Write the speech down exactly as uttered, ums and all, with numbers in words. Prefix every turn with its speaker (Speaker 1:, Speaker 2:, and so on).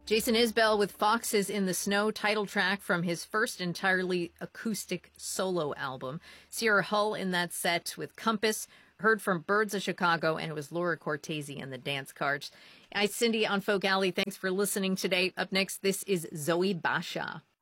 Speaker 1: Jason Isbell with Foxes in the Snow, title track from his first entirely acoustic solo album. Sierra Hull in that set with Compass. Heard from Birds of Chicago, and it was Laura Cortese and the Dance Cards. I'm Cindy on Folk Alley. Thanks for listening today. Up next, this is Zoe Basha.